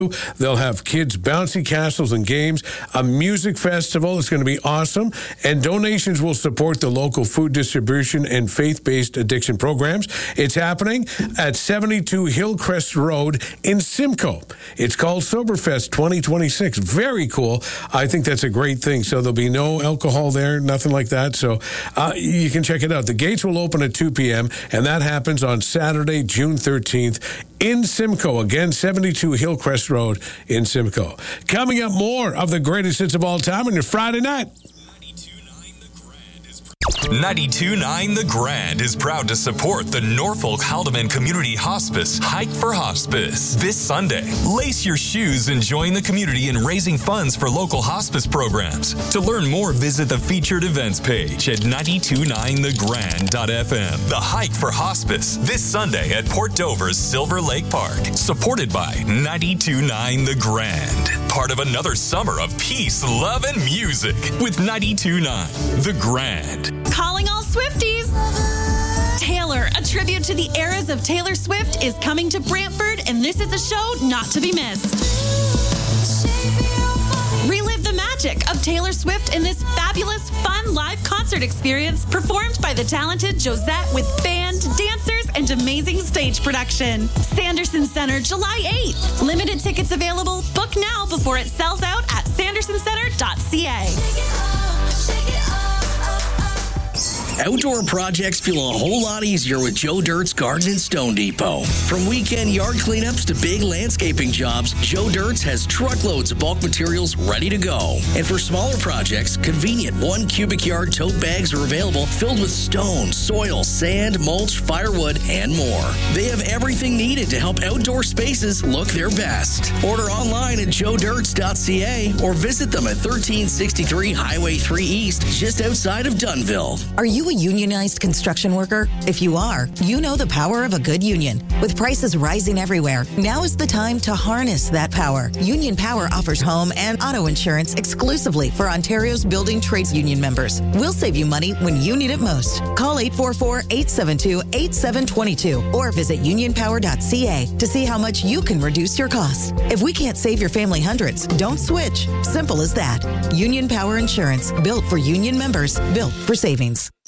They'll have kids' bouncy castles and games, a music festival. It's going to be awesome. And donations will support the local food distribution and faith-based addiction programs. It's happening at 72 Hillcrest Road in Simcoe. It's called Soberfest 2026. Very cool. I think that's a great thing. So there'll be no alcohol there, nothing like that. So you can check it out. The gates will open at 2 p.m., and that happens on Saturday, June 13th in Simcoe. Again, 72 Hillcrest Road in Simcoe. Coming up, more of the greatest hits of all time on your Friday night. 92.9 The Grand is proud to support the Norfolk Haldeman Community Hospice Hike for Hospice this Sunday. Lace your shoes and join the community in raising funds for local hospice programs. To learn more, visit the featured events page at 929thegrand.fm. The Hike for Hospice this Sunday at Port Dover's Silver Lake Park. Supported by 92.9 The Grand. Part of another summer of peace, love, and music with 92.9 The Grand. Calling all Swifties! Taylor, a tribute to the eras of Taylor Swift, is coming to Brantford, and this is a show not to be missed. Relive the magic of Taylor Swift in this fabulous, fun live concert experience performed by the talented Josette with band, dancers, and amazing stage production. Sanderson Center, July 8th. Limited tickets available. Book now before it sells out at sandersoncentre.ca. Outdoor projects feel a whole lot easier with Joe Dirt's Garden and Stone Depot. From weekend yard cleanups to big landscaping jobs, Joe Dirt's has truckloads of bulk materials ready to go. And for smaller projects, convenient 1 cubic yard tote bags are available filled with stone, soil, sand, mulch, firewood, and more. They have everything needed to help outdoor spaces look their best. Order online at joedirts.ca or visit them at 1363 Highway 3 East, just outside of Dunnville. Are you a unionized construction worker? If you are, you know the power of a good union. With prices rising everywhere, now is the time to harness that power. Union Power offers home and auto insurance exclusively for Ontario's building trades union members. We'll save you money when you need it most. Call 844-872-8722 or visit unionpower.ca to see how much you can reduce your costs. If we can't save your family hundreds, don't switch. Simple as that. Union Power Insurance, built for union members, built for savings.